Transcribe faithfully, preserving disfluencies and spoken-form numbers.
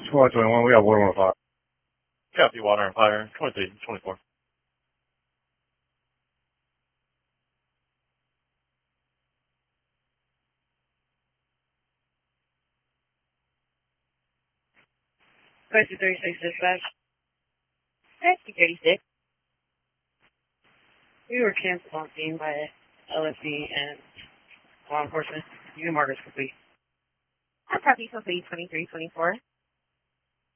twenty twenty-one, we got water on fire. Copy, water and fire, twenty-three, twenty-four. Question thirty-six dispatch. Taxi thirty-six. We were canceled on scene by L S D and law enforcement. Unit mark is complete. I'm copy complete twenty-three twenty-four.